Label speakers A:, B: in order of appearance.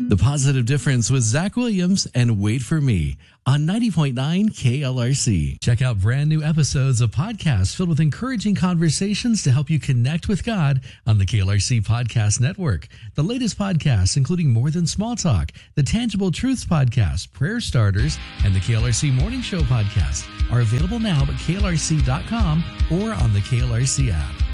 A: The Positive Difference with Zach Williams and Wait For Me on 90.9 KLRC. Check out brand new episodes of podcasts filled with encouraging conversations to help you connect with God on the KLRC Podcast Network. The latest podcasts, including More Than Small Talk, the Tangible Truths Podcast, Prayer Starters, and the KLRC Morning Show Podcast, are available now at klrc.com or on the KLRC app.